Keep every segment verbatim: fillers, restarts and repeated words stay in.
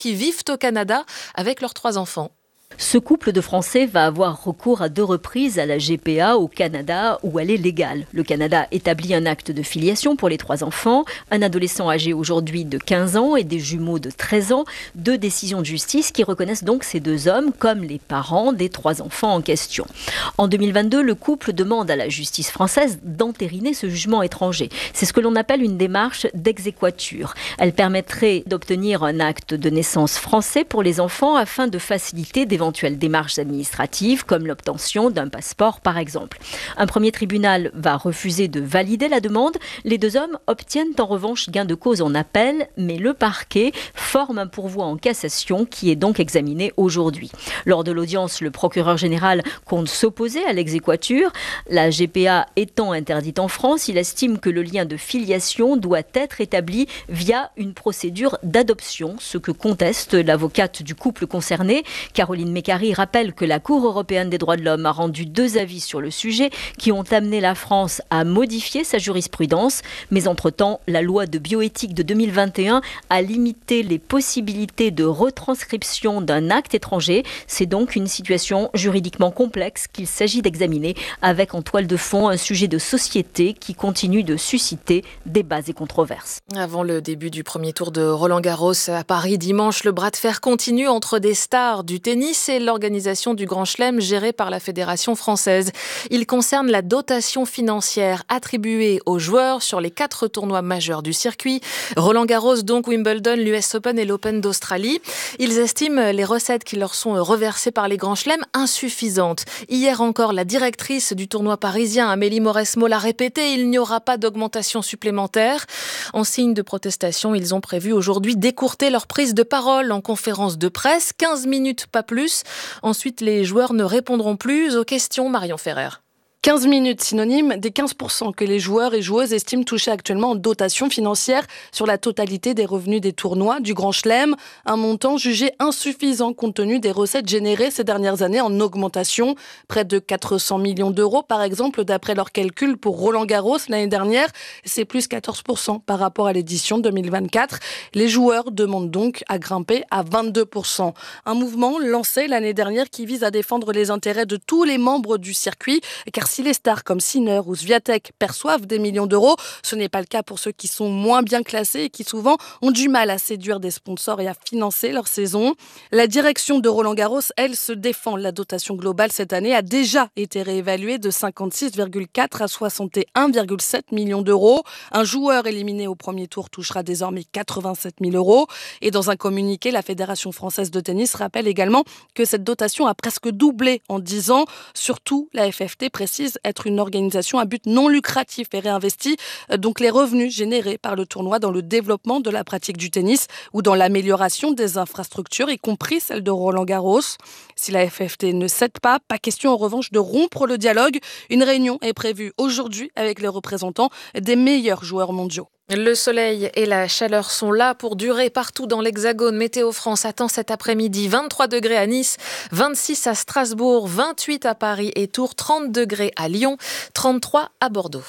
qui vivent au Canada avec leurs trois enfants. Ce couple de Français va avoir recours à deux reprises à la G P A au Canada où elle est légale. Le Canada établit un acte de filiation pour les trois enfants, un adolescent âgé aujourd'hui de quinze ans et des jumeaux de treize ans. Deux décisions de justice qui reconnaissent donc ces deux hommes comme les parents des trois enfants en question. En deux mille vingt-deux, le couple demande à la justice française d'entériner ce jugement étranger. C'est ce que l'on appelle une démarche d'exéquatur. Elle permettrait d'obtenir un acte de naissance français pour les enfants afin de faciliter des éventuelles démarches administratives comme l'obtention d'un passeport par exemple. Un premier tribunal va refuser de valider la demande. Les deux hommes obtiennent en revanche gain de cause en appel, mais le parquet forme un pourvoi en cassation qui est donc examiné aujourd'hui. Lors de l'audience, le procureur général compte s'opposer à l'exéquatur. La G P A étant interdite en France, il estime que le lien de filiation doit être établi via une procédure d'adoption, ce que conteste l'avocate du couple concerné, Caroline Mécari, rappelle que la Cour européenne des droits de l'homme a rendu deux avis sur le sujet qui ont amené la France à modifier sa jurisprudence. Mais entre-temps, la loi de bioéthique de deux mille vingt et un a limité les possibilités de retranscription d'un acte étranger. C'est donc une situation juridiquement complexe qu'il s'agit d'examiner avec en toile de fond un sujet de société qui continue de susciter débats et controverses. Avant le début du premier tour de Roland-Garros à Paris dimanche, le bras de fer continue entre des stars du tennis et l'organisation du Grand Chelem gérée par la Fédération française. Il concerne la dotation financière attribuée aux joueurs sur les quatre tournois majeurs du circuit. Roland-Garros, donc Wimbledon, l'U S Open et l'Open d'Australie. Ils estiment les recettes qui leur sont reversées par les Grands Chelems insuffisantes. Hier encore, la directrice du tournoi parisien, Amélie Mauresmo, l'a répété, il n'y aura pas d'augmentation supplémentaire. En signe de protestation, ils ont prévu aujourd'hui d'écourter leur prise de parole en conférence de presse, quinze minutes pas plus. Ensuite, les joueurs ne répondront plus aux questions. Marion Ferrer. quinze minutes synonyme des quinze pour cent que les joueurs et joueuses estiment toucher actuellement en dotation financière sur la totalité des revenus des tournois du Grand Chelem, un montant jugé insuffisant compte tenu des recettes générées ces dernières années en augmentation. Près de quatre cents millions d'euros par exemple d'après leurs calculs pour Roland-Garros l'année dernière, c'est plus quatorze pour cent par rapport à l'édition deux mille vingt-quatre. Les joueurs demandent donc à grimper à vingt-deux pour cent. Un mouvement lancé l'année dernière qui vise à défendre les intérêts de tous les membres du circuit, car si les stars comme Sinner ou Swiatek perçoivent des millions d'euros, ce n'est pas le cas pour ceux qui sont moins bien classés et qui souvent ont du mal à séduire des sponsors et à financer leur saison. La direction de Roland-Garros, elle, se défend. La dotation globale cette année a déjà été réévaluée de cinquante-six virgule quatre à soixante et un virgule sept millions d'euros. Un joueur éliminé au premier tour touchera désormais quatre-vingt-sept mille euros. Et dans un communiqué, la Fédération française de tennis rappelle également que cette dotation a presque doublé en dix ans. Surtout, la F F T précise être une organisation à but non lucratif et réinvestit donc les revenus générés par le tournoi dans le développement de la pratique du tennis ou dans l'amélioration des infrastructures, y compris celle de Roland-Garros. Si la F F T ne cède pas, pas question en revanche de rompre le dialogue. Une réunion est prévue aujourd'hui avec les représentants des meilleurs joueurs mondiaux. Le soleil et la chaleur sont là pour durer partout dans l'Hexagone. Météo France attend cet après-midi vingt-trois degrés à Nice, vingt-six à Strasbourg, vingt-huit à Paris et Tours, trente degrés à Lyon, trente-trois à Bordeaux.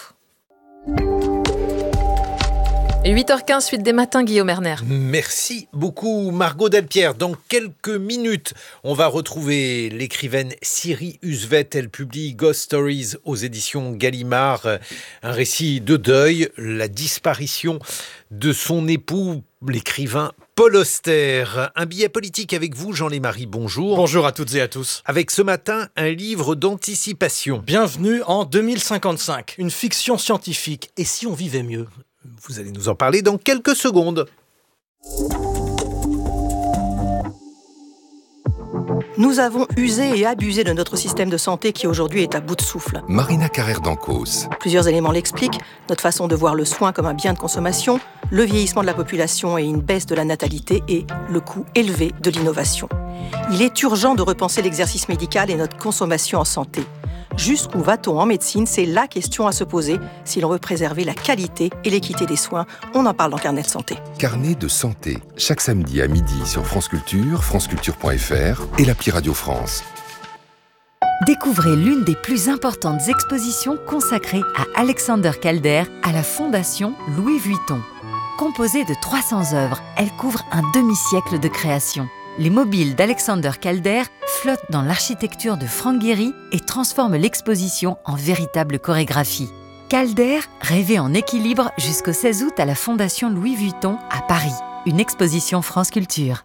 huit heures quinze, suite des matins, Guillaume Erner. Merci beaucoup Margot Delpierre. Dans quelques minutes, on va retrouver l'écrivaine Siri Husvet. Elle publie Ghost Stories aux éditions Gallimard. Un récit de deuil, la disparition de son époux, l'écrivain Paul Auster. Un billet politique avec vous, Jean-Lémarie, bonjour. Bonjour à toutes et à tous. Avec ce matin, un livre d'anticipation. Bienvenue en deux mille cinquante-cinq, une fiction scientifique. Et si on vivait mieux ? Vous allez nous en parler dans quelques secondes. Nous avons usé et abusé de notre système de santé qui aujourd'hui est à bout de souffle. Marina Carrère-Dancos. Plusieurs éléments l'expliquent. Notre façon de voir le soin comme un bien de consommation, le vieillissement de la population et une baisse de la natalité et le coût élevé de l'innovation. Il est urgent de repenser l'exercice médical et notre consommation en santé. Jusqu'où va-t-on en médecine ? C'est la question à se poser si l'on veut préserver la qualité et l'équité des soins. On en parle dans Carnet de santé. Carnet de santé, chaque samedi à midi sur France Culture, franceculture point f r et l'appli Radio France. Découvrez l'une des plus importantes expositions consacrées à Alexander Calder à la Fondation Louis Vuitton. Composée de trois cents œuvres, elle couvre un demi-siècle de création. Les mobiles d'Alexander Calder flottent dans l'architecture de Frank Gehry et transforment l'exposition en véritable chorégraphie. Calder rêvait en équilibre jusqu'au seize août à la Fondation Louis Vuitton à Paris. Une exposition France Culture.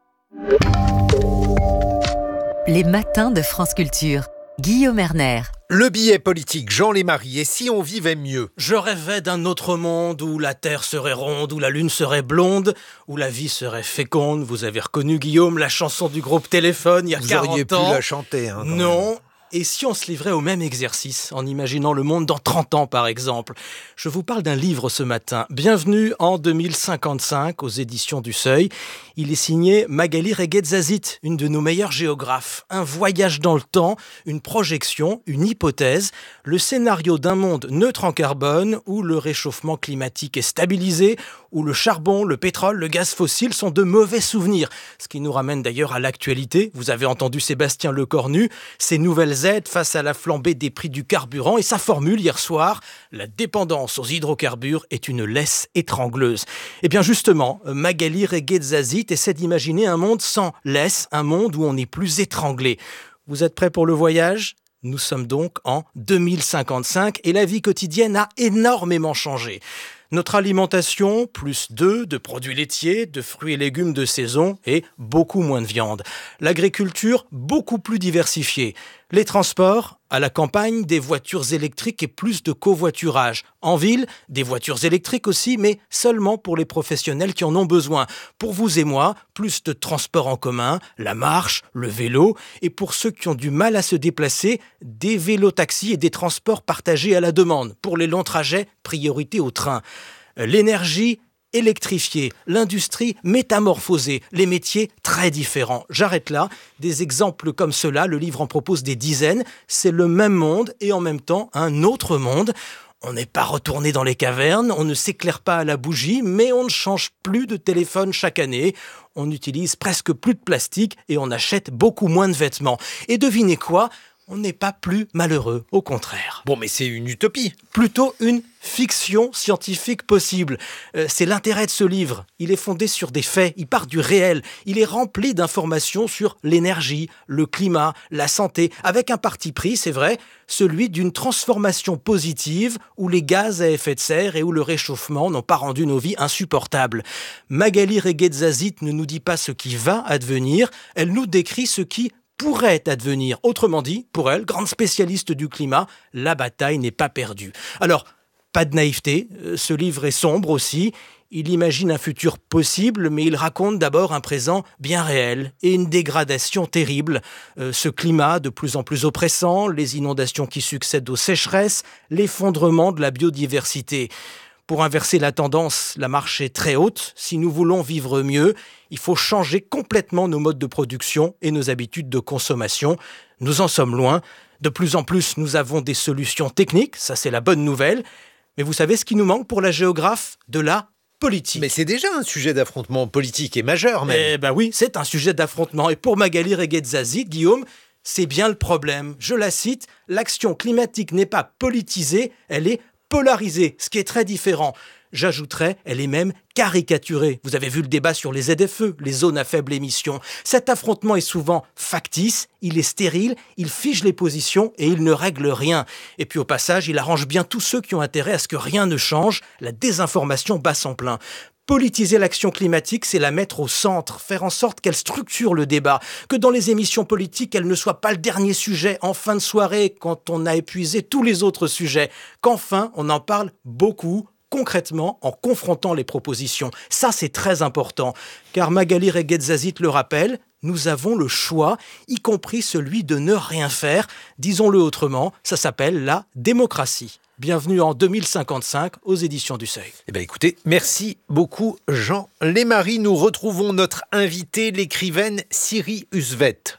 Les matins de France Culture. Guillaume Erner. Le billet politique, Jean Lémarie, et si on vivait mieux? Je rêvais d'un autre monde où la terre serait ronde, où la lune serait blonde, où la vie serait féconde. Vous avez reconnu, Guillaume, la chanson du groupe Téléphone il y a Vous quarante ans. auriez pu la chanter. Hein, non. Même. Et si on se livrait au même exercice, en imaginant le monde dans trente ans par exemple? Je vous parle d'un livre ce matin. Bienvenue en deux mille cinquante-cinq aux éditions du Seuil. Il est signé Magali Reguet-Zazit, une de nos meilleures géographes. Un voyage dans le temps, une projection, une hypothèse, le scénario d'un monde neutre en carbone où le réchauffement climatique est stabilisé, où le charbon, le pétrole, le gaz fossile sont de mauvais souvenirs. Ce qui nous ramène d'ailleurs à l'actualité. Vous avez entendu Sébastien Lecornu, ces nouvelles aides face à la flambée des prix du carburant et sa formule hier soir, la dépendance aux hydrocarbures est une laisse étrangleuse. Et bien justement, Magali Reguet-Zazit essaie d'imaginer un monde sans laisse, un monde où on est plus étranglé. Vous êtes prêts pour le voyage ? Nous sommes donc en deux mille cinquante-cinq et la vie quotidienne a énormément changé. Notre alimentation, plus d'œufs, de produits laitiers, de fruits et légumes de saison et beaucoup moins de viande. L'agriculture, beaucoup plus diversifiée. Les transports, à la campagne, des voitures électriques et plus de covoiturage. En ville, des voitures électriques aussi, mais seulement pour les professionnels qui en ont besoin. Pour vous et moi, plus de transports en commun, la marche, le vélo. Et pour ceux qui ont du mal à se déplacer, des vélos-taxis et des transports partagés à la demande. Pour les longs trajets, priorité au train. L'énergie électrifiée, l'industrie métamorphosée, les métiers très différents. J'arrête là. Des exemples comme cela, le livre en propose des dizaines. C'est le même monde et en même temps un autre monde. On n'est pas retourné dans les cavernes, on ne s'éclaire pas à la bougie, mais on ne change plus de téléphone chaque année. On n'utilise presque plus de plastique et on achète beaucoup moins de vêtements. Et devinez quoi ? On n'est pas plus malheureux, au contraire. Bon, mais c'est une utopie. Plutôt une fiction scientifique possible. Euh, c'est l'intérêt de ce livre. Il est fondé sur des faits, il part du réel. Il est rempli d'informations sur l'énergie, le climat, la santé, avec un parti pris, c'est vrai, celui d'une transformation positive où les gaz à effet de serre et où le réchauffement n'ont pas rendu nos vies insupportables. Magali Reguet-Zazit ne nous dit pas ce qui va advenir, elle nous décrit ce qui pourrait advenir. Autrement dit, pour elle, grande spécialiste du climat, la bataille n'est pas perdue. Alors, pas de naïveté, ce livre est sombre aussi. Il imagine un futur possible, mais il raconte d'abord un présent bien réel et une dégradation terrible. Euh, ce climat de plus en plus oppressant, les inondations qui succèdent aux sécheresses, l'effondrement de la biodiversité. Pour inverser la tendance, la marche est très haute. Si nous voulons vivre mieux, il faut changer complètement nos modes de production et nos habitudes de consommation. Nous en sommes loin. De plus en plus, nous avons des solutions techniques, ça c'est la bonne nouvelle. Mais vous savez ce qui nous manque pour la géographe ? De la politique. Mais c'est déjà un sujet d'affrontement politique et majeur même. Eh ben oui, c'est un sujet d'affrontement. Et pour Magali Reguet-Zazit, Guillaume, c'est bien le problème. Je la cite, « L'action climatique n'est pas politisée, elle est polarisée, ce qui est très différent. J'ajouterais, elle est même caricaturée. Vous avez vu le débat sur les Z F E, les zones à faible émission. Cet affrontement est souvent factice, il est stérile, il fige les positions et il ne règle rien. Et puis au passage, il arrange bien tous ceux qui ont intérêt à ce que rien ne change. La désinformation bat son plein. Politiser l'action climatique, c'est la mettre au centre, faire en sorte qu'elle structure le débat, que dans les émissions politiques, elle ne soit pas le dernier sujet en fin de soirée quand on a épuisé tous les autres sujets, qu'enfin on en parle beaucoup, concrètement, en confrontant les propositions. Ça, c'est très important, car Magali Reguet-Zazit le rappelle, nous avons le choix, y compris celui de ne rien faire. Disons-le autrement, ça s'appelle la démocratie. Bienvenue en deux mille cinquante-cinq aux éditions du Seuil. Eh bien écoutez, merci beaucoup Jean Lémarie. Nous retrouvons notre invitée, l'écrivaine Siri Husvet.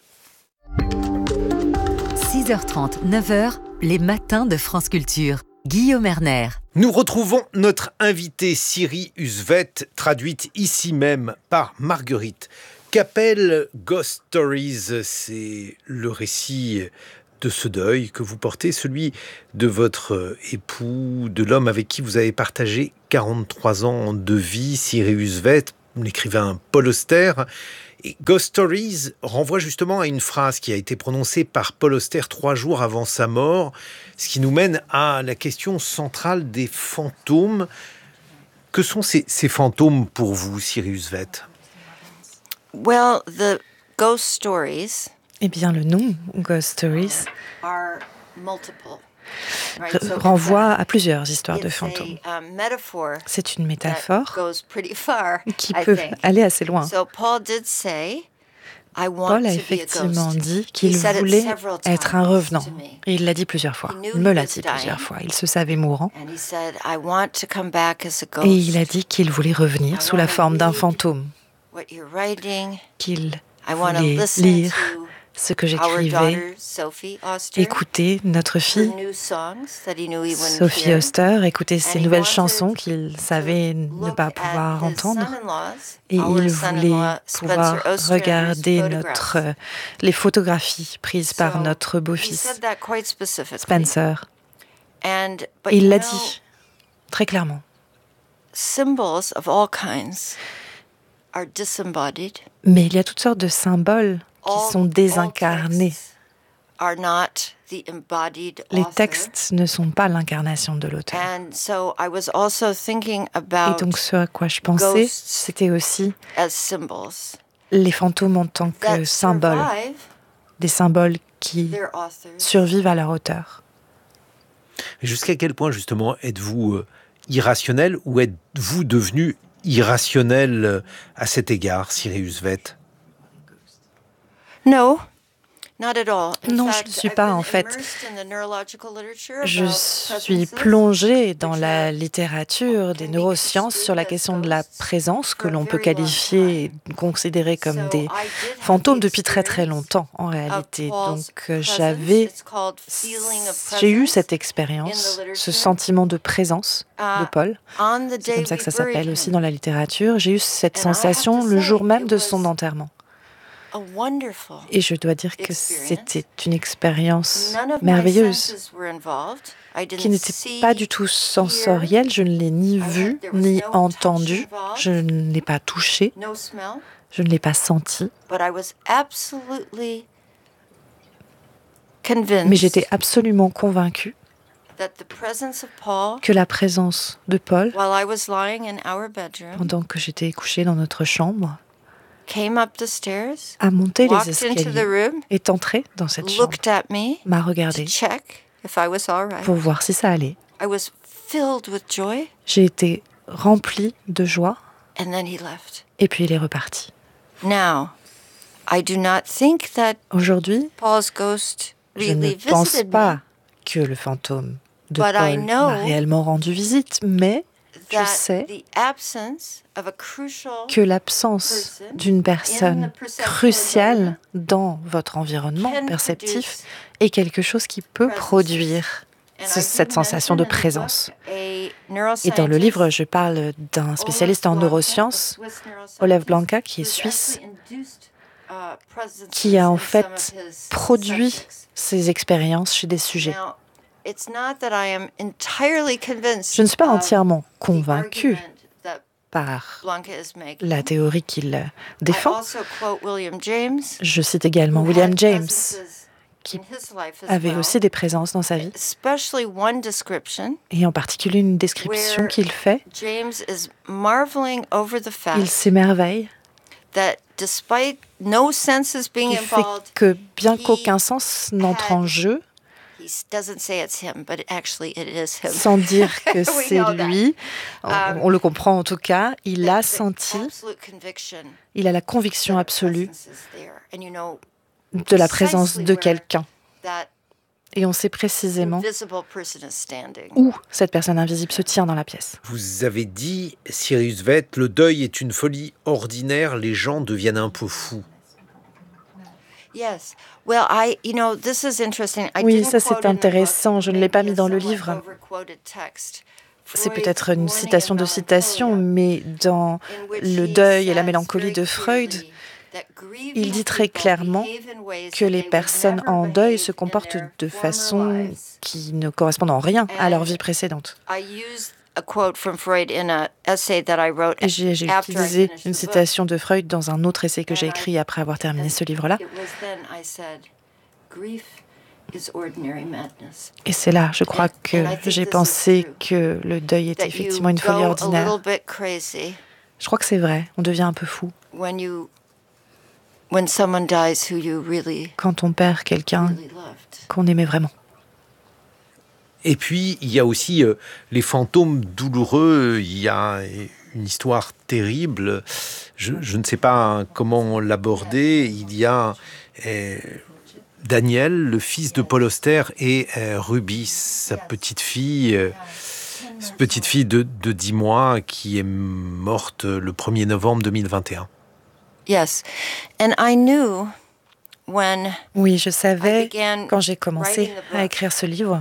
six heures trente, neuf heures, les matins de France Culture. Guillaume Erner. Nous retrouvons notre invitée Siri Husvet, traduite ici même par Marguerite. Qu'appelle Ghost Stories ? C'est le récit de ce deuil que vous portez, celui de votre époux, de l'homme avec qui vous avez partagé quarante-trois ans de vie, Sirius Vett, l'écrivain Paul Auster. Et Ghost Stories renvoie justement à une phrase qui a été prononcée par Paul Auster trois jours avant sa mort, ce qui nous mène à la question centrale des fantômes. Que sont ces, ces fantômes pour vous, Sirius Vett? Well, the ghost stories Eh bien, le nom Ghost Stories are multiple. r- renvoie à plusieurs histoires de fantômes. C'est une métaphore qui peut aller assez loin. Paul a effectivement dit qu'il voulait être un revenant. Et il l'a dit plusieurs fois. Il me l'a dit plusieurs fois. Il se savait mourant. Et il a dit qu'il voulait revenir sous la forme d'un fantôme. Qu'il voulait lire ce que j'écrivais, écouter notre fille, Sophie Auster, écouter ses nouvelles chansons qu'il savait ne pas pouvoir entendre. Et il voulait pouvoir regarder notre, les photographies prises par notre beau-fils, Spencer. Et il l'a dit très clairement. Mais il y a toutes sortes de symboles qui sont désincarnés. Les textes ne sont pas l'incarnation de l'auteur. Et donc ce à quoi je pensais, c'était aussi les fantômes en tant que symboles, des symboles qui survivent à leur auteur. Jusqu'à quel point justement êtes-vous euh, irrationnel ou êtes-vous devenu irrationnel euh, à cet égard, Sirius Vett? No. Non, je ne suis pas en fait. Je suis plongée dans la littérature des neurosciences sur la question de la présence que l'on peut qualifier et considérer comme des fantômes depuis très très longtemps en réalité. Donc j'avais, j'ai eu cette expérience, ce sentiment de présence de Paul. C'est comme ça que ça s'appelle aussi dans la littérature. J'ai eu cette sensation le jour même de son enterrement. Et je dois dire que c'était une expérience merveilleuse, qui n'était pas du tout sensorielle. Je ne l'ai ni vue, ni entendue. Je ne l'ai pas touchée. Je ne l'ai pas sentie. Mais j'étais absolument convaincue que la présence de Paul, pendant que j'étais couchée dans notre chambre, a monté les escaliers, est entré dans cette chambre, m'a regardé pour voir si ça allait. J'ai été remplie de joie et puis il est reparti. Aujourd'hui, je ne pense pas que le fantôme de Paul m'a réellement rendu visite, mais je sais que l'absence d'une personne cruciale dans votre environnement perceptif est quelque chose qui peut produire ce, cette sensation de présence. Et dans le livre, je parle d'un spécialiste en neurosciences, Olaf Blanka, qui est suisse, qui a en fait produit ces expériences chez des sujets. Je ne suis pas entièrement convaincue par la théorie qu'il défend. Je cite également William James, qui avait aussi des présences dans sa vie, et en particulier une description qu'il fait. Il s'émerveille qui fait que bien qu'aucun sens n'entre en jeu, sans dire que c'est lui, on, on le comprend en tout cas, il a senti, il a la conviction absolue de la présence de quelqu'un. Et on sait précisément où cette personne invisible se tient dans la pièce. Vous avez dit, Sirius Vett, le deuil est une folie ordinaire, les gens deviennent un peu fous. Oui, ça c'est intéressant, je ne l'ai pas mis dans le livre. C'est peut-être une citation de citation, mais dans Le deuil et la mélancolie de Freud, il dit très clairement que les personnes en deuil se comportent de façon qui ne correspondent en rien à leur vie précédente. Et j'ai, j'ai utilisé une citation de Freud dans un autre essai que j'ai écrit après avoir terminé ce livre-là. Et c'est là, je crois, que j'ai pensé que le deuil était effectivement une folie ordinaire. Je crois que c'est vrai, on devient un peu fou. Quand on perd quelqu'un qu'on aimait vraiment. Et puis, il y a aussi euh, les fantômes douloureux. Il y a une histoire terrible. Je, je ne sais pas comment l'aborder. Il y a euh, Daniel, le fils de Paul Auster, et euh, Ruby, sa petite fille, euh, petite fille de, de dix mois, qui est morte le premier novembre deux mille vingt et un. Yes, and I knew when Oui, je savais, quand j'ai commencé à écrire ce livre,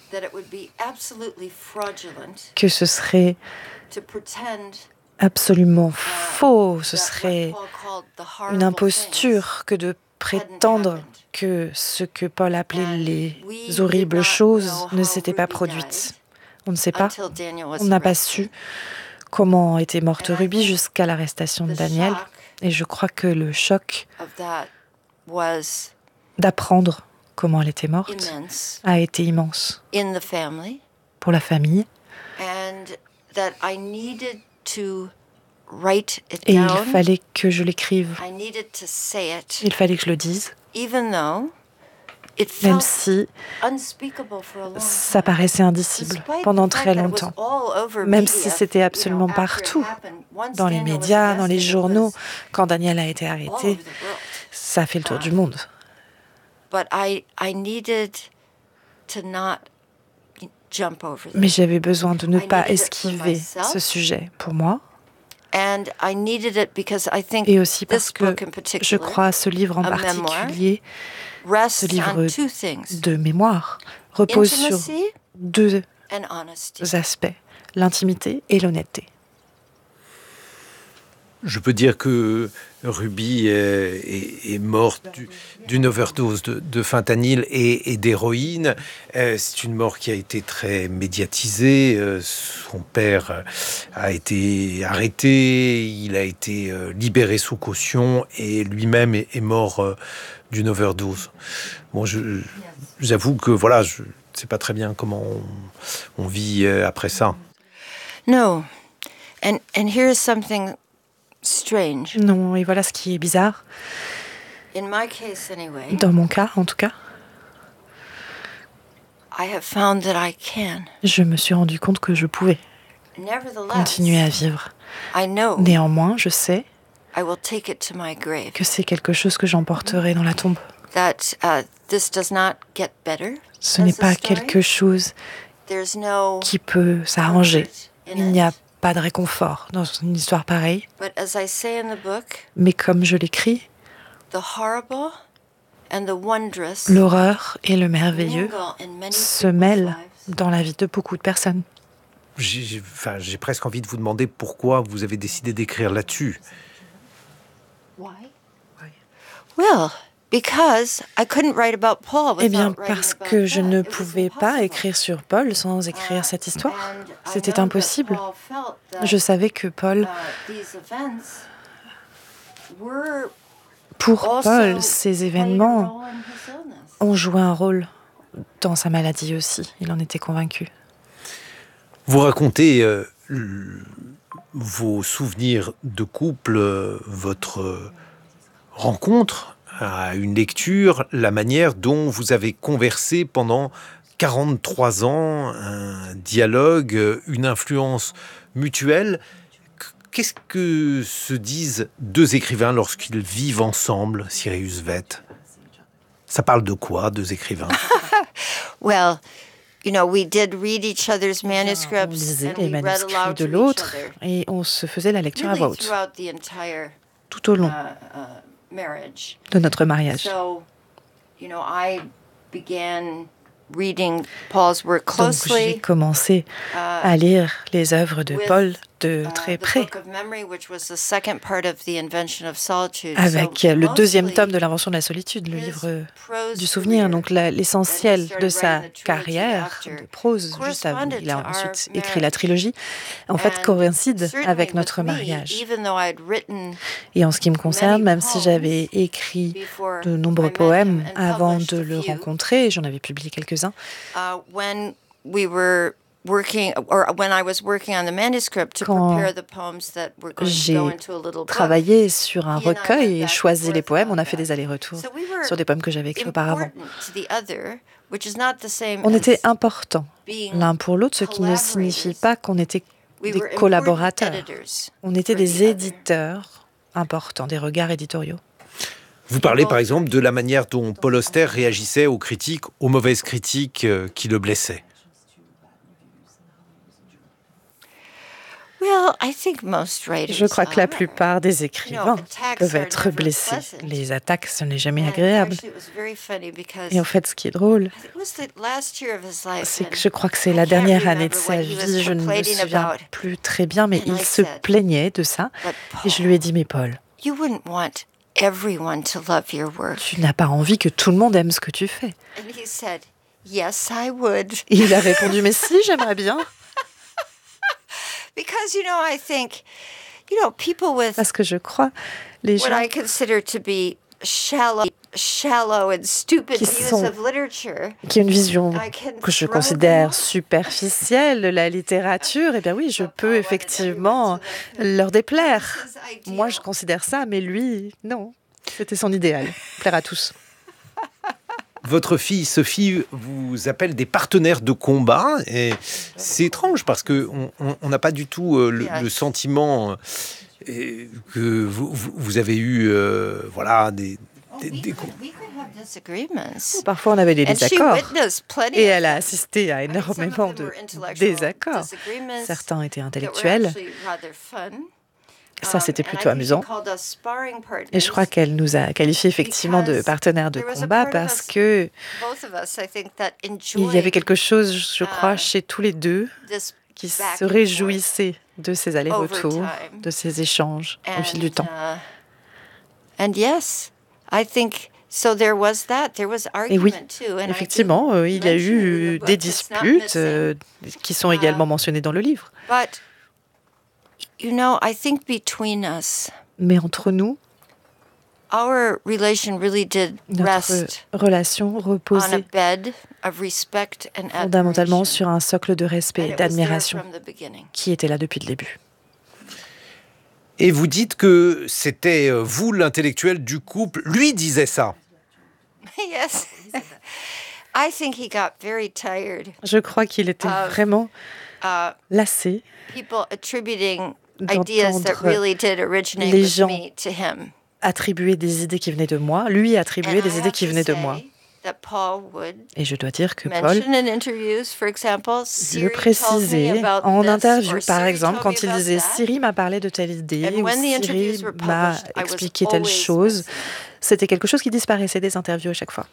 que ce serait absolument faux, ce serait une imposture que de prétendre que ce que Paul appelait les horribles choses ne s'étaient pas produites. On ne sait pas, on n'a pas su comment était morte Ruby jusqu'à l'arrestation de Daniel. Et je crois que le choc d'apprendre comment elle était morte a été immense pour la famille. Et il fallait que je l'écrive. Il fallait que je le dise. Même si ça paraissait indicible pendant très longtemps. Même si c'était absolument partout, dans les médias, dans les journaux. Quand Daniel a été arrêté, ça a fait le tour du monde. Mais j'avais besoin de ne pas esquiver ce sujet pour moi. Et aussi parce que je crois à ce livre en particulier, ce livre de mémoire, repose sur deux aspects, l'intimité et l'honnêteté. Je peux dire que Ruby est, est, est morte du, d'une overdose de, de fentanyl et, et d'héroïne. Euh, c'est une mort qui a été très médiatisée. Euh, son père a été arrêté, il a été euh, libéré sous caution et lui-même est, est mort euh, d'une overdose. Bon, je, j'avoue que voilà, je ne sais pas très bien comment on, on vit euh, après ça. No, and and here is something strange. Non, et voilà ce qui est bizarre. In my case, anyway. Dans mon cas, en tout cas. I have found that I can. Je me suis rendu compte que je pouvais continuer à vivre. I know. Néanmoins, je sais I will take it to my grave. que c'est quelque chose que j'emporterai dans la tombe. That uh, this does not get better. Ce n'est pas quelque chose no qui peut s'arranger. Il n'y a pas de réconfort dans une histoire pareille. But as I say in the book, mais comme je l'écris, the horrible and the wondrous l'horreur et le merveilleux se mêlent dans la vie de beaucoup de personnes. J'ai, j'ai, enfin, j'ai presque envie de vous demander pourquoi vous avez décidé d'écrire là-dessus. Why? Well, because I couldn't write about Paul without Eh bien, writing parce about que je that. ne It was pouvais pas impossible. écrire sur Paul sans écrire cette histoire. And I C'était know that impossible. Paul felt that, Je savais que Paul, uh, these events were pour also Paul, ces played a événements role in his illness. ont joué un rôle dans sa maladie aussi. Il en était convaincu. Vous racontez euh, l- vos souvenirs de couple, euh, votre euh, rencontre à une lecture, la manière dont vous avez conversé pendant quarante-trois ans, un dialogue, euh, une influence mutuelle. Qu'est-ce que se disent deux écrivains lorsqu'ils vivent ensemble, Sirius Vett? Ça parle de quoi, deux écrivains? Well, you know, we did read each other's On manuscripts lisait and les we read manuscrits aloud de to each l'autre other. et on se faisait la lecture à voix Really haute throughout the entire tout au long uh, uh, marriage. de notre mariage. So, you know, I began reading Paul's work Donc j'ai closely commencé uh, à lire les œuvres de with Paul de très près, avec le deuxième tome de l'invention de la solitude, le livre du souvenir, donc la, l'essentiel de sa carrière de prose, juste avant, il a ensuite écrit la trilogie, en fait coïncide avec notre mariage. Et en ce qui me concerne, même si j'avais écrit de nombreux poèmes avant de le rencontrer, j'en avais publié quelques-uns, quand j'ai travaillé sur un recueil et choisi les poèmes, on a fait des allers-retours sur des poèmes que j'avais écrits auparavant. On était importants l'un pour l'autre, ce qui ne signifie pas qu'on était des collaborateurs. On était des éditeurs importants, des regards éditoriaux. Vous parlez par exemple de la manière dont Paul Auster réagissait aux critiques, aux mauvaises critiques qui le blessaient. Je crois que la plupart des écrivains peuvent être blessés. Les attaques, ce n'est jamais agréable. Et en fait, ce qui est drôle, c'est que je crois que c'est la dernière année de sa vie. Je ne me souviens plus très bien, mais il se plaignait de ça. Et je lui ai dit, mais Paul, tu n'as pas envie que tout le monde aime ce que tu fais. Et il a répondu, mais si, j'aimerais bien. Parce que je crois, les gens qui, sont, qui ont une vision que je considère superficielle de la littérature, eh bien oui, je peux effectivement leur déplaire. Moi, je considère ça, mais lui, non. C'était son idéal, plaire à tous. Votre fille Sophie vous appelle des partenaires de combat et c'est étrange parce qu'on n'a pas du tout euh, le, le sentiment euh, que vous, vous, vous avez eu euh, voilà, des, des, des... Parfois on avait des désaccords et elle a assisté à énormément de désaccords. Certains étaient intellectuels. Ça, c'était plutôt amusant. Et je crois qu'elle nous a qualifiés effectivement de partenaires de combat parce que il y avait quelque chose, je crois, chez tous les deux qui se réjouissait de ces allers-retours, de ces échanges au fil du temps. Et oui, effectivement, il y a eu des disputes euh, qui sont également mentionnées dans le livre. You know, I think between us, mais entre nous, our relation really did rest notre relation reposait on a bed of respect and fondamentalement sur un socle de respect et d'admiration qui était là depuis le début. Et vous dites que c'était vous l'intellectuel du couple. Lui disait ça. Yes. I think he got very tired. Je crois qu'il était vraiment lassé d'entendre les gens attribuer des idées qui venaient de moi, lui attribuer des idées qui venaient de moi. Et je dois dire que Paul le précisait en interview, par exemple, quand il disait « Siri m'a parlé de telle idée » ou « Siri m'a expliqué telle chose », c'était quelque chose qui disparaissait des interviews à chaque fois.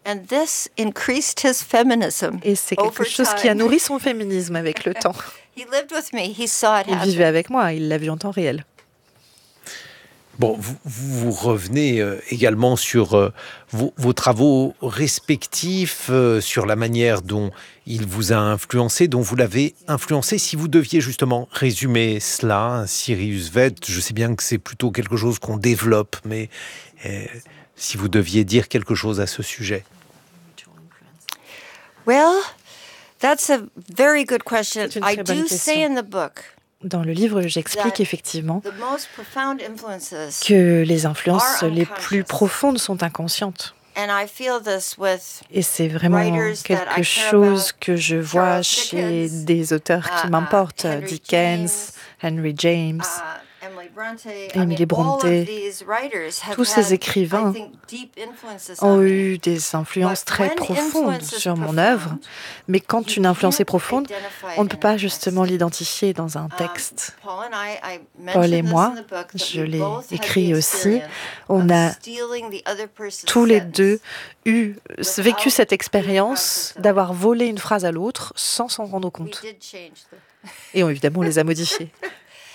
Et c'est quelque chose qui a nourri son féminisme avec le temps. Il vivait avec moi, il l'a vu en temps réel. Bon, vous, vous revenez euh, également sur euh, vos, vos travaux respectifs, euh, sur la manière dont il vous a influencé, dont vous l'avez influencé. Si vous deviez justement résumer cela, Siri Husvet, je sais bien que c'est plutôt quelque chose qu'on développe, mais euh, si vous deviez dire quelque chose à ce sujet. Well, that's a very good question. I do say in the book. Dans le livre, j'explique effectivement que les influences les plus profondes sont inconscientes. Et c'est vraiment quelque chose que je vois chez des auteurs qui m'importent, Dickens, Henry James, Emily Bronte. Tous ces écrivains ont eu des influences très profondes sur mon œuvre, mais quand une influence est profonde, on ne peut pas justement l'identifier dans un texte. Paul et moi, je l'ai écrit aussi, on a tous les deux eu, vécu cette expérience d'avoir volé une phrase à l'autre sans s'en rendre compte. Et évidemment, on les a modifiées.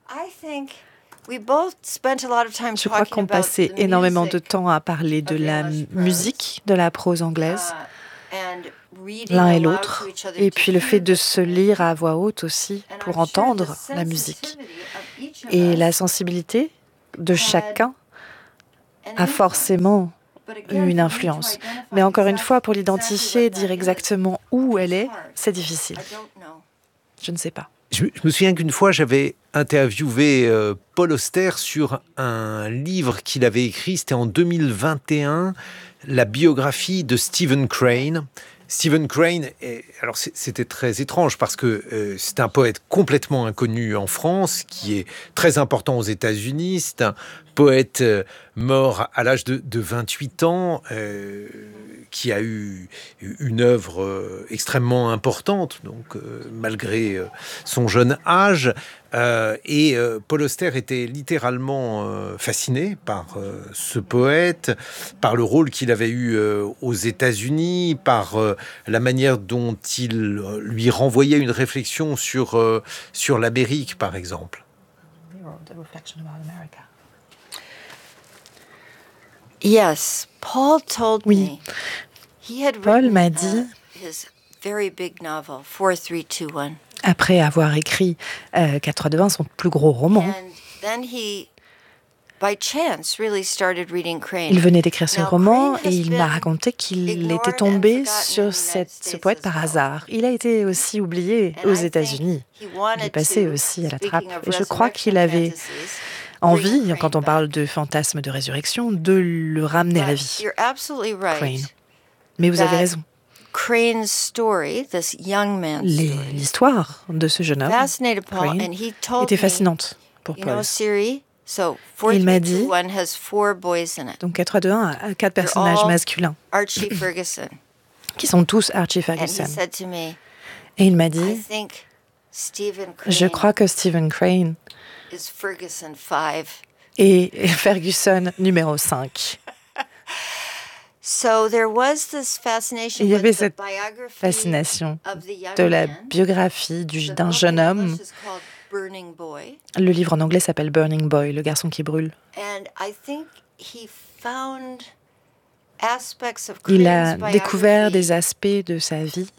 Je crois qu'on passait énormément de temps à parler de la musique, de la prose anglaise, l'un et l'autre, et puis le fait de se lire à voix haute aussi pour entendre la musique. Et la sensibilité de chacun a forcément eu une influence. Mais encore une fois, pour l'identifier, dire exactement où elle est, c'est difficile. Je ne sais pas. Je, je me souviens qu'une fois, j'avais interviewé euh, Paul Auster sur un livre qu'il avait écrit, c'était en deux mille vingt et un, la biographie de Stephen Crane. Stephen Crane, est, alors c'était très étrange parce que euh, c'est un poète complètement inconnu en France, qui est très important aux États-Unis. C'est un poète euh, mort à l'âge de, de vingt-huit ans, euh, qui a eu une œuvre euh, extrêmement importante, donc euh, malgré euh, son jeune âge. Euh, et euh, Paul Auster était littéralement euh, fasciné par euh, ce poète, par le rôle qu'il avait eu euh, aux États-Unis, par euh, la manière dont il euh, lui renvoyait une réflexion sur, euh, sur l'Amérique, par exemple. Yes, Paul told oui. me he had Paul m'a dit, uh, his very big novel, four three two one. Après avoir écrit euh, quatre trois deux un, son plus gros roman, And then he, by chance, really started reading Crane. Il venait d'écrire ce Now, roman Crane et has il m'a been raconté qu'il ignored était tombé and forgotten in sur the cette, United ce States poète as par well. hasard. Il a été aussi oublié And aux I think États-Unis. he Il wanted est passé to, aussi à la speaking trappe. of Et je crois qu'il resurrection avait fantasies, envie, bring quand on Crane parle back. de fantasme de résurrection, de le ramener à la But vie. you're absolutely right. Crane. Mais vous avez that raison. Crane's story, this young man's Les- story, L'histoire de ce jeune homme, fascinated Paul, Crane, and he told était me, fascinante pour you Paul. know, Siri, so four Il m'a three dit- two one has four boys in it. Donc quatre trois deux un a quatre personnages all masculins Archie Ferguson. qui sont tous Archie And he Ferguson. said to me, Et il m'a I dit, think Stephen Crane je crois que Stephen Crane is Ferguson five. est Ferguson numéro cinq. So there was this fascination Il y with avait the cette biography fascination of the young de la man. biographie du- The d'un book jeune in homme. English is called Burning Boy. Le livre en anglais s'appelle Burning Boy, le garçon qui brûle. And I think he found aspects of Il a Crane's découvert biography des aspects de sa vie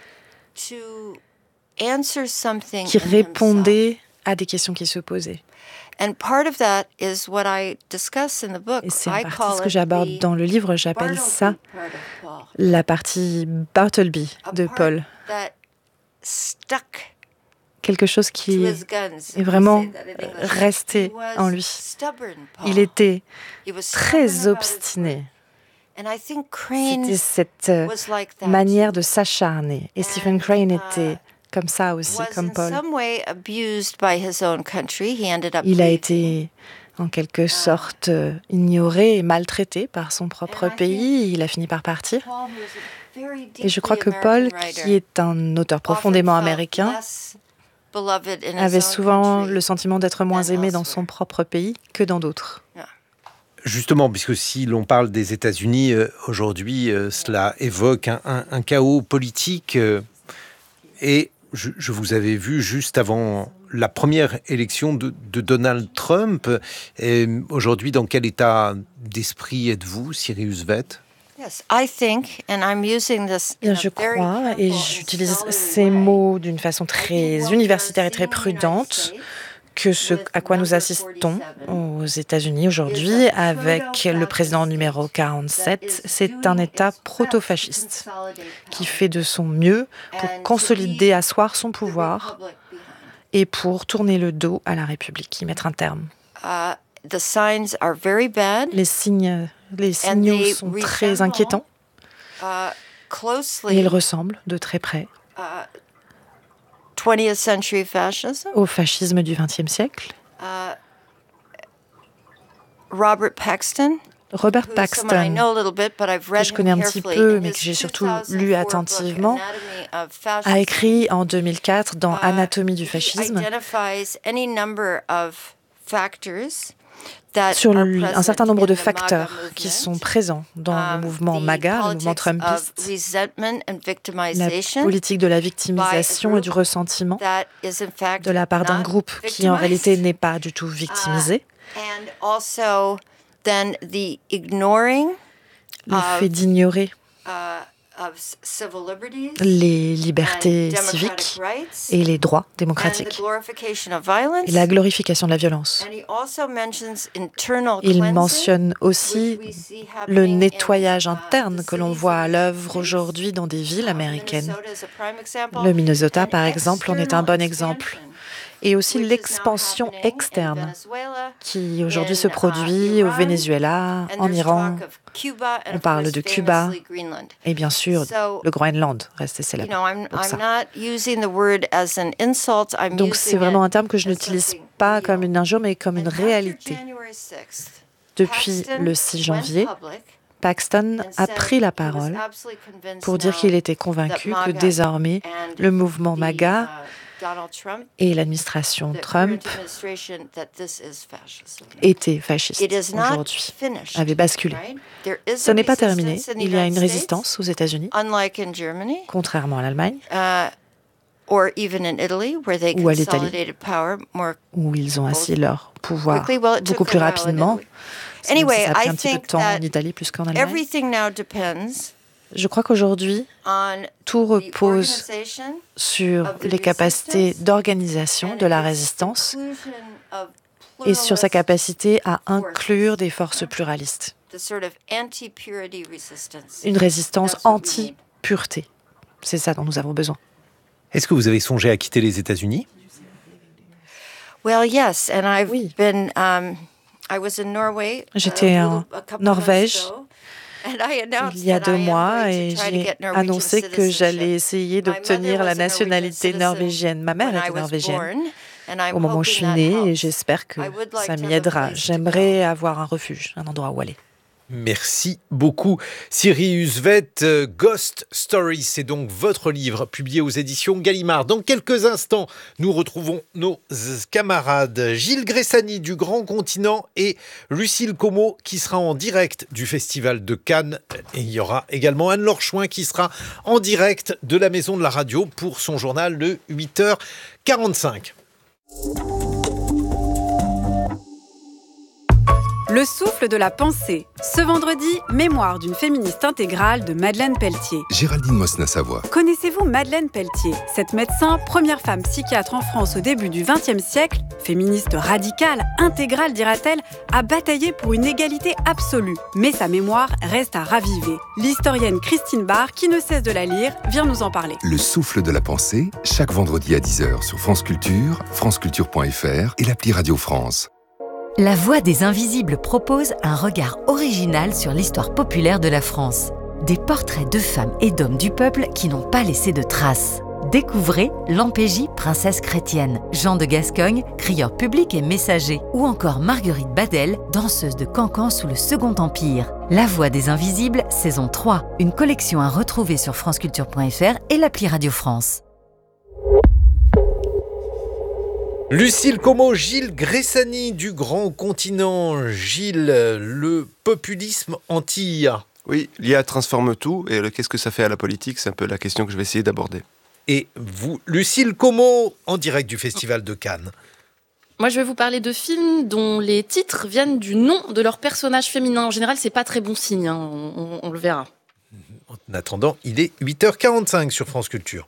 to answer something qui in himself. répondaient à des questions qui se posaient. And part of that is what I discuss in the book. Et c'est en I partie call ce que it j'aborde the dans le livre, j'appelle ça Bartleby part of Paul. la partie Bartleby A de part Paul. that stuck Quelque chose to qui his guns. est We vraiment say that in English. resté He was en lui. stubborn, Paul. Il était He was très stubborn about his obstiné. work. And I think Crane C'était cette euh, was like that manière too. de s'acharner. Et Stephen And, Crane uh, était comme ça aussi, was comme in Paul. some way abused by his own country. He ended up Il a leaving. été en quelque sorte euh, ignoré et maltraité par son propre And I think pays. Il a fini par partir. Paul, who is a very Et je crois deeply que Paul, American writer, qui est un auteur profondément often felt américain, less beloved in his avait own souvent country. le sentiment d'être moins than aimé dans elsewhere. son propre pays que dans d'autres. Justement, puisque si l'on parle des États-Unis euh, aujourd'hui, euh, cela évoque un, un- un chaos politique. euh, et je, je vous avais vu juste avant la première élection de, de Donald Trump. Et aujourd'hui, dans quel état d'esprit êtes-vous, Sirius Vet? Yes, I think, and I'm using this in Bien, a je very crois, et careful and j'utilise scholarly ces way. mots d'une façon I think très what universitaire et we're très seeing in the United prudente, States que ce with à quoi nous number assistons forty-seven aux États-Unis aujourd'hui is a avec le proto-fascist président numéro state quarante-sept, that is c'est doing un État its best to proto-fasciste consolidate qui power fait de son mieux pour and to consolider, leave asseoir son the pouvoir republic behind. et pour tourner le dos à la République, y mettre un terme. Uh, the signs are very bad. Les signes, les And signaux they sont très resemble, inquiétants Uh, et closely, ils ressemblent de très près uh, twentieth century fascism. au fascisme du vingtième siècle. Uh, Robert Paxton, Robert who's someone I Paxton, know a little bit, but I've que read je him connais un petit carefully, peu, in mais his que j'ai surtout two thousand lu four book, attentivement, Anatomy of Fascism, a écrit en deux mille quatre dans uh, Anatomie du he fascisme. identifies any number of factors sur un certain nombre de facteurs qui sont présents dans le mouvement MAGA, le mouvement trumpiste, la politique de la victimisation et du ressentiment de la part d'un groupe qui en réalité n'est pas du tout victimisé, le fait d'ignorer les libertés civiques et les droits démocratiques et la glorification de la violence. Il mentionne aussi le nettoyage interne que l'on voit à l'œuvre aujourd'hui dans des villes américaines. Le Minnesota, par exemple, en est un bon exemple. Et aussi l'expansion externe qui aujourd'hui se produit au Venezuela, en Iran. On parle de Cuba et bien sûr le Groenland, resté célèbre pour ça. Donc c'est vraiment un terme que je n'utilise pas comme une injure mais comme une réalité. Depuis le six janvier, Paxton a pris la parole pour dire qu'il était convaincu que désormais le mouvement MAGA et l'administration Trump était fasciste aujourd'hui, avait basculé. Ce n'est pas terminé. Il y a une résistance aux États-Unis, contrairement à l'Allemagne, ou à l'Italie, où ils ont assis leur pouvoir beaucoup plus rapidement. Ça a pris un petit peu de temps en Italie plus qu'en Allemagne. Je crois qu'aujourd'hui, tout repose sur les capacités d'organisation de la résistance et sur sa capacité à inclure des forces pluralistes. Une résistance anti-pureté. C'est ça dont nous avons besoin. Est-ce que vous avez songé à quitter les États-Unis ? Oui. J'étais en Norvège il y a deux mois et j'ai annoncé que j'allais essayer d'obtenir la nationalité norvégienne. Ma mère était norvégienne au moment où je suis née et j'espère que ça m'y aidera. J'aimerais avoir un refuge, un endroit où aller. Merci beaucoup. Siri Husvet, Ghost Stories, c'est donc votre livre publié aux éditions Gallimard. Dans quelques instants, nous retrouvons nos camarades Gilles Gressani du Grand Continent et Lucille Como qui sera en direct du Festival de Cannes. Et il y aura également Anne-Laure Chouin qui sera en direct de la Maison de la Radio pour son journal de huit heures quarante-cinq. Le souffle de la pensée. Ce vendredi, mémoire d'une féministe intégrale de Madeleine Pelletier. Géraldine Mosna-Savoie. Connaissez-vous Madeleine Pelletier ? Cette médecin, première femme psychiatre en France au début du vingtième siècle, féministe radicale, intégrale dira-t-elle, a bataillé pour une égalité absolue. Mais sa mémoire reste à raviver. L'historienne Christine Barr, qui ne cesse de la lire, vient nous en parler. Le souffle de la pensée, chaque vendredi à dix heures sur France Culture, franceculture point f r et l'appli Radio France. La Voix des Invisibles propose un regard original sur l'histoire populaire de la France. Des portraits de femmes et d'hommes du peuple qui n'ont pas laissé de traces. Découvrez Lampégie, princesse chrétienne, Jean de Gascogne, crieur public et messager, ou encore Marguerite Badel, danseuse de cancan sous le Second Empire. La Voix des Invisibles, saison trois, une collection à retrouver sur franceculture point f r et l'appli Radio France. Lucille Como, Gilles Gressani du Grand Continent. Gilles, le populisme anti-I A. Oui, l'I A transforme tout et le, qu'est-ce que ça fait à la politique ? C'est un peu la question que je vais essayer d'aborder. Et vous, Lucille Como, en direct du Festival de Cannes. Moi, je vais vous parler de films dont les titres viennent du nom de leur personnage féminin. En général, c'est pas très bon signe, hein. on, on, on le verra. En attendant, il est huit heures quarante-cinq sur France Culture.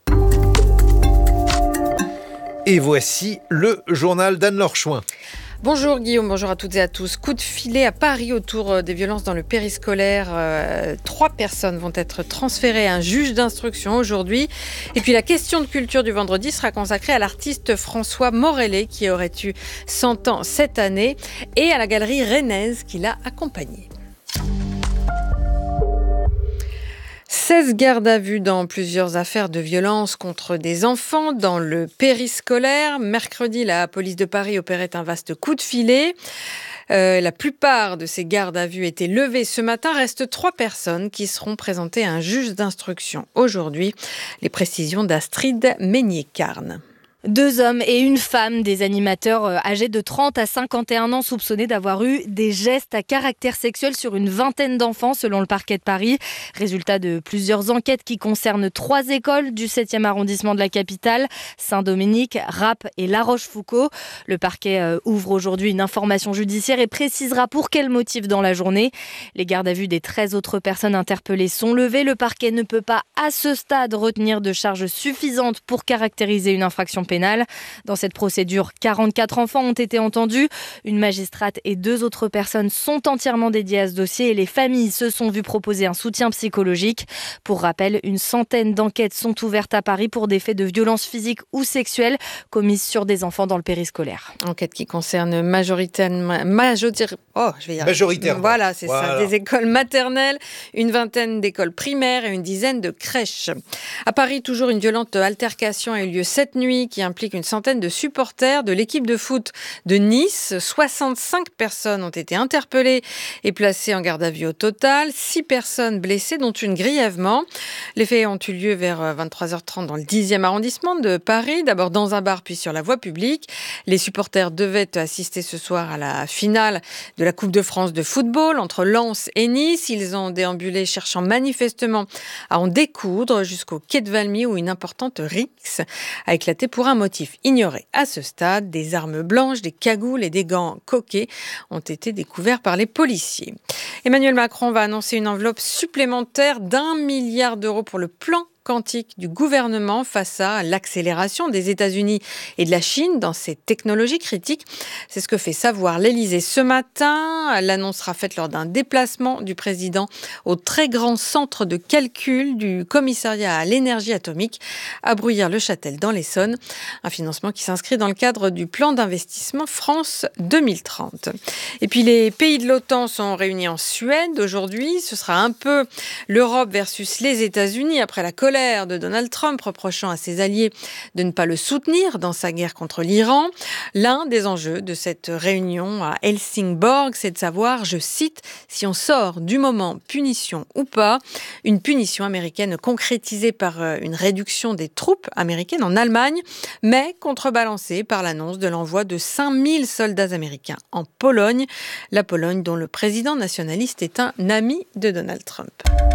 Et voici le journal d'Anne-Laure Chouin. Bonjour Guillaume, bonjour à toutes et à tous. Coup de filet à Paris autour des violences dans le périscolaire. Euh, trois personnes vont être transférées à un juge d'instruction aujourd'hui. Et puis la question de culture du vendredi sera consacrée à l'artiste François Morellet qui aurait eu cent ans cette année et à la galerie rennaise qui l'a accompagné. seize gardes à vue dans plusieurs affaires de violence contre des enfants dans le périscolaire. Mercredi, la police de Paris opérait un vaste coup de filet. Euh, la plupart de ces gardes à vue étaient levés ce matin. Restent trois personnes qui seront présentées à un juge d'instruction aujourd'hui. Les précisions d'Astrid Meignier-Carne. Deux hommes et une femme, des animateurs âgés de trente à cinquante et un ans soupçonnés d'avoir eu des gestes à caractère sexuel sur une vingtaine d'enfants selon le parquet de Paris. Résultat de plusieurs enquêtes qui concernent trois écoles du septième arrondissement de la capitale, Saint-Dominique, Rapp et La Rochefoucauld. Le parquet ouvre aujourd'hui une information judiciaire et précisera pour quel motif dans la journée. Les gardes à vue des treize autres personnes interpellées sont levées. Le parquet ne peut pas à ce stade retenir de charges suffisantes pour caractériser une infraction pénale. Dans cette procédure, quarante-quatre enfants ont été entendus. Une magistrate et deux autres personnes sont entièrement dédiées à ce dossier et les familles se sont vues proposer un soutien psychologique. Pour rappel, une centaine d'enquêtes sont ouvertes à Paris pour des faits de violence physique ou sexuelle commises sur des enfants dans le périscolaire. Enquête qui concerne majoritairement... Majoritaire, oh, je vais y arriver. Majoritairement. Voilà, c'est voilà. ça. Des écoles maternelles, une vingtaine d'écoles primaires et une dizaine de crèches. À Paris, toujours une violente altercation a eu lieu cette nuit qui implique une centaine de supporters de l'équipe de foot de Nice. soixante-cinq personnes ont été interpellées et placées en garde à vue au total. Six personnes blessées, dont une grièvement. Les faits ont eu lieu vers vingt-trois heures trente dans le dixième arrondissement de Paris. D'abord dans un bar, puis sur la voie publique. Les supporters devaient assister ce soir à la finale de la Coupe de France de football entre Lens et Nice. Ils ont déambulé cherchant manifestement à en découdre jusqu'au quai de Valmy où une importante rixe a éclaté pour un motif ignoré. À ce stade, des armes blanches, des cagoules et des gants coquets ont été découverts par les policiers. Emmanuel Macron va annoncer une enveloppe supplémentaire d'un milliard d'euros pour le plan quantique du gouvernement face à l'accélération des États-Unis et de la Chine dans ces technologies critiques. C'est ce que fait savoir l'Élysée ce matin. L'annonce sera faite lors d'un déplacement du président au très grand centre de calcul du commissariat à l'énergie atomique à Bruyères-le-Châtel dans l'Essonne. Un financement qui s'inscrit dans le cadre du plan d'investissement France deux mille trente. Et puis les pays de l'OTAN sont réunis en Suède aujourd'hui. Ce sera un peu l'Europe versus les États-Unis après la colère de Donald Trump reprochant à ses alliés de ne pas le soutenir dans sa guerre contre l'Iran. L'un des enjeux de cette réunion à Helsingborg, c'est de savoir, je cite, si on sort du moment punition ou pas, une punition américaine concrétisée par une réduction des troupes américaines en Allemagne, mais contrebalancée par l'annonce de l'envoi de cinq mille soldats américains en Pologne, la Pologne dont le président nationaliste est un ami de Donald Trump.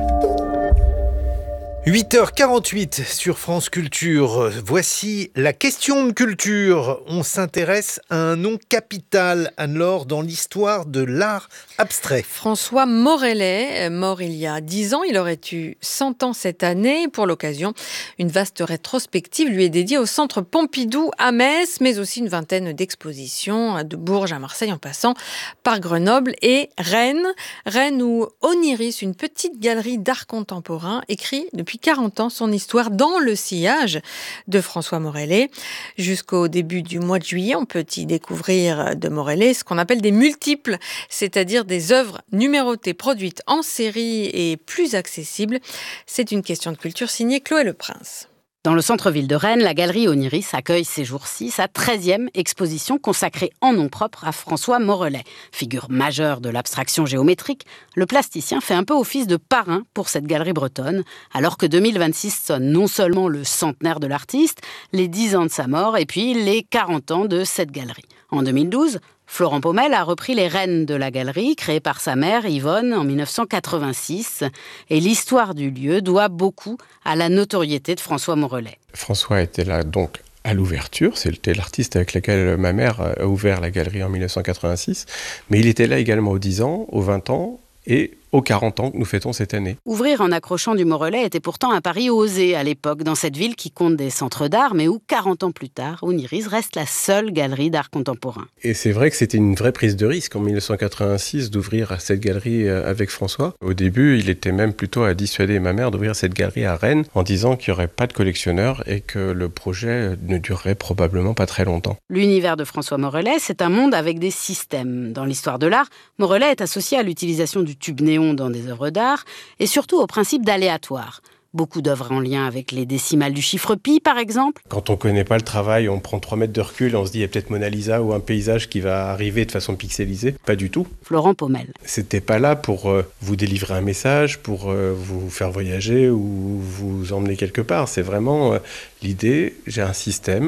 huit heures quarante-huit sur France Culture. Voici la question de culture. On s'intéresse à un nom capital, Anne-Laure, dans l'histoire de l'art abstrait. François Morellet, mort il y a dix ans, il aurait eu cent ans cette année. Pour l'occasion, une vaste rétrospective lui est dédiée au Centre Pompidou à Metz, mais aussi une vingtaine d'expositions de Bourges à Marseille en passant par Grenoble et Rennes. Rennes où Oniris, une petite galerie d'art contemporain, écrit depuis quarante ans son histoire dans le sillage de François Morellet. Jusqu'au début du mois de juillet, on peut y découvrir de Morellet ce qu'on appelle des multiples, c'est-à-dire des œuvres numérotées produites en série et plus accessibles. C'est une question de culture signée Chloé Le Prince. Dans le centre-ville de Rennes, la galerie Oniris accueille ces jours-ci sa treizième exposition consacrée en nom propre à François Morellet. Figure majeure de l'abstraction géométrique, le plasticien fait un peu office de parrain pour cette galerie bretonne, alors que deux mille vingt-six sonne non seulement le centenaire de l'artiste, les dix ans de sa mort et puis les quarante ans de cette galerie. En deux mille douze, Florent Paumelle a repris les rênes de la galerie, créée par sa mère, Yvonne, en mille neuf cent quatre-vingt-six. Et l'histoire du lieu doit beaucoup à la notoriété de François Morellet. François était là donc à l'ouverture, c'était l'artiste avec lequel ma mère a ouvert la galerie en mille neuf cent quatre-vingt-six, mais il était là également aux dix ans, aux vingt ans et aux quarante ans que nous fêtons cette année. Ouvrir en accrochant du Morellet était pourtant un pari osé à l'époque, dans cette ville qui compte des centres d'art, mais où, quarante ans plus tard, Oniris reste la seule galerie d'art contemporain. Et c'est vrai que c'était une vraie prise de risque en mille neuf cent quatre-vingt-six d'ouvrir cette galerie avec François. Au début, il était même plutôt à dissuader ma mère d'ouvrir cette galerie à Rennes en disant qu'il n'y aurait pas de collectionneurs et que le projet ne durerait probablement pas très longtemps. L'univers de François Morellet, c'est un monde avec des systèmes. Dans l'histoire de l'art, Morellet est associé à l'utilisation du tube néon dans des œuvres d'art et surtout au principe d'aléatoire. Beaucoup d'œuvres en lien avec les décimales du chiffre pi, par exemple. Quand on ne connaît pas le travail, on prend trois mètres de recul et on se dit il y a peut-être Mona Lisa ou un paysage qui va arriver de façon pixelisée. Pas du tout. Florent Paumelle. C'était pas là pour euh, vous délivrer un message, pour euh, vous faire voyager ou vous emmener quelque part. C'est vraiment euh, l'idée, j'ai un système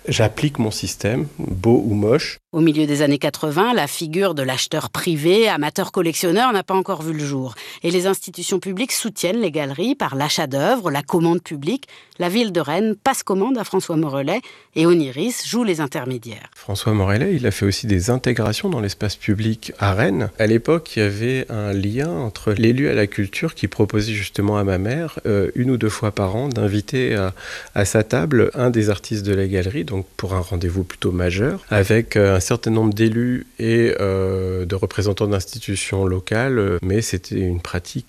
j'applique mon système, beau ou moche. Au milieu des années quatre-vingts, la figure de l'acheteur privé, amateur collectionneur, n'a pas encore vu le jour. Et les institutions publiques soutiennent les galeries par l'achat d'œuvres, la commande publique. La ville de Rennes passe commande à François Morellet et Oniris joue les intermédiaires. François Morellet, il a fait aussi des intégrations dans l'espace public à Rennes. À l'époque, il y avait un lien entre l'élu à la culture qui proposait justement à ma mère, euh, une ou deux fois par an, d'inviter à, à sa table un des artistes de la galerie, donc pour un rendez-vous plutôt majeur, avec euh, un certain nombre d'élus et euh, de représentants d'institutions locales, mais c'était une pratique